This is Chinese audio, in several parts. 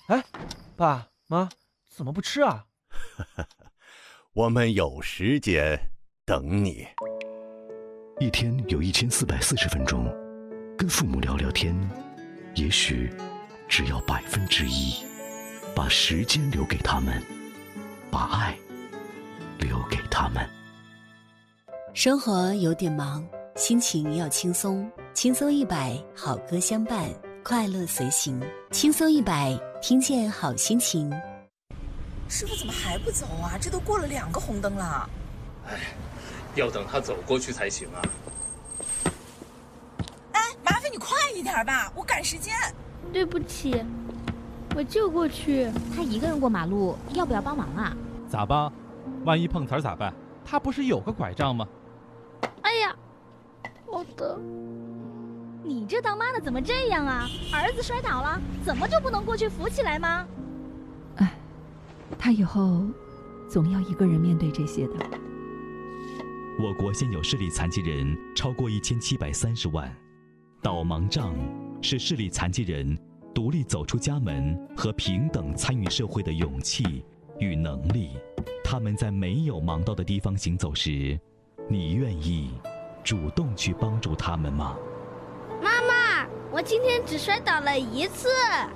哎，爸妈怎么不吃啊？ 我们有时间等你。 一天有1440分钟，跟父母聊聊天，也许只要1%，把时间留给他们，把爱留给他们。 生活有点忙，心情要轻松，轻松100，好歌相伴，快乐随行，轻松100，听见好心情。 师傅怎么还不走啊？这都过了2个红灯了。 哎，要等他走过去才行啊。 哎，麻烦你快一点吧，我赶时间。 对不起，我就过去。 他一个人过马路，要不要帮忙啊？ 咋帮？万一碰瓷儿咋办？他不是有个拐杖吗？ 哎呀，好的。 你这当妈的怎么这样啊？儿子摔倒了，怎么就不能过去扶起来吗？ 哎，他以后总要一个人面对这些的。 我国现有视力残疾人超过1730万，导盲杖是视力残疾人独立走出家门和平等参与社会的勇气与能力。他们在没有盲道的地方行走时，你愿意主动去帮助他们吗？ 妈妈，我今天只摔倒了1次。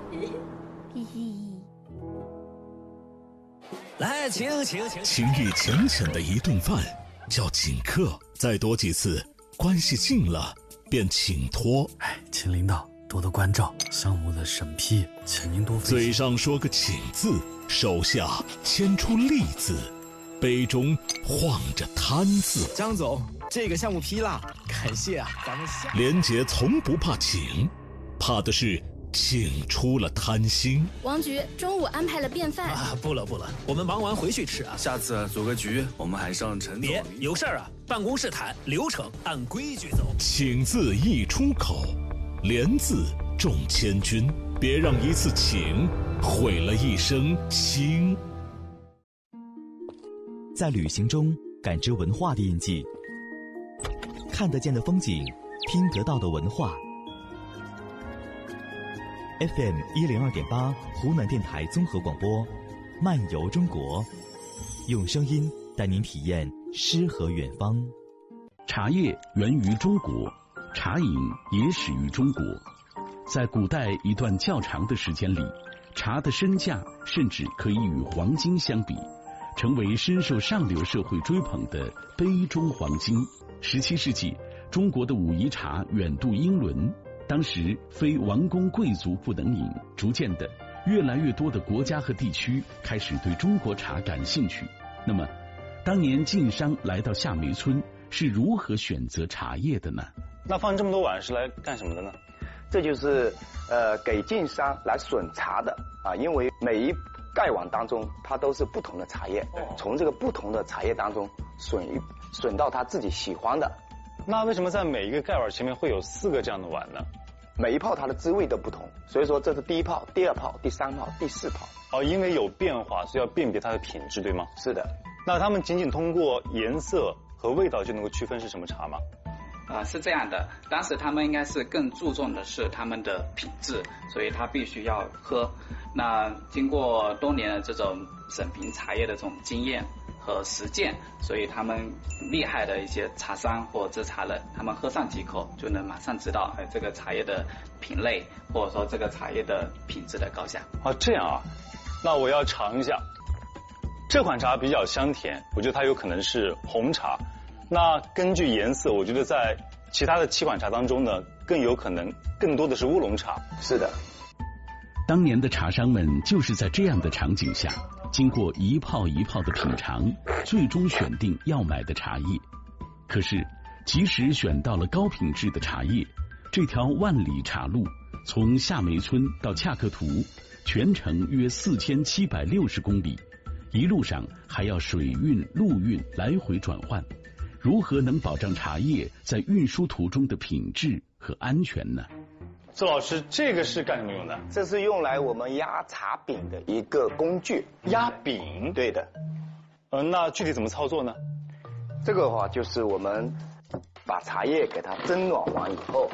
来，请。情意浅浅的一顿饭叫请客，再多几次，关系近了便请托。 请领导多多关照，项目的审批，请您多费心。 嘴上说个请字，手下牵出利字，杯中晃着贪字。 张总，这个项目批了，感谢啊，咱们下。 连杰从不怕请，怕的是请出了贪心。 王局中午安排了便饭啊，不了，我们忙完回去吃啊。 下次组个局，我们还上陈总。 别有事儿啊，办公室谈，流程按规矩走。 请字一出口，连字重千钧，别让一次请毁了一生情。 在旅行中感知文化的印记，看得见的风景，听得到的文化。FM 102.8湖南电台综合广播，漫游中国，用声音带您体验诗和远方。 茶叶源于中国，茶饮也始于中国。在古代一段较长的时间里，茶的身价甚至可以与黄金相比，成为深受上流社会追捧的杯中黄金。17世纪，中国的武夷茶远渡英伦，当时非王公贵族不能饮，逐渐的，越来越多的国家和地区开始对中国茶感兴趣。那么，当年晋商来到夏梅村是如何选择茶叶的呢？ 那放这么多碗是来干什么的呢？ 这就是给晋商来选茶的啊，因为每一盖碗当中它都是不同的茶叶，从这个不同的茶叶当中选到他自己喜欢的。 那为什么在每一个盖碗前面会有4个这样的碗呢？ 每一泡它的滋味都不同，所以说这是第1泡、第2泡、第3泡、第4泡。 哦，因为有变化，所以要辨别它的品质，对吗？ 是的。 那他们仅仅通过颜色和味道就能够区分是什么茶吗？ 是这样的，当时他们应该是更注重的是他们的品质，所以他必须要喝。那经过多年的这种审评茶叶的这种经验和实践，所以他们厉害的一些茶商或制茶人，他们喝上几口就能马上知道，这个茶叶的品类或者说这个茶叶的品质的高下。 啊，这样啊，那我要尝一下。这款茶比较香甜，我觉得它有可能是红茶。那根据颜色，我觉得在其他的7款茶当中呢，更多的是乌龙茶。 是的。 当年的茶商们就是在这样的场景下，经过一泡一泡的品尝，最终选定要买的茶叶。可是，即使选到了高品质的茶叶，这条万里茶路从夏梅村到恰克图，全程约4760公里，一路上还要水运、陆运来回转换。如何能保障茶叶在运输途中的品质和安全呢？ 周老师，这个是干什么用的？ 这是用来我们压茶饼的一个工具。 压饼？ 对的。 那具体怎么操作呢？ 这个的话就是我们把茶叶给它蒸暖完以后，